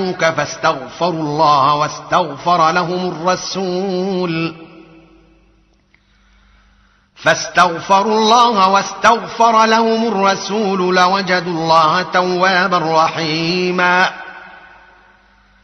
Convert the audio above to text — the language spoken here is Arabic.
كذبوك فاستغفروا الله واستغفر لهم الرسول لوجدوا الله توابا رحيما.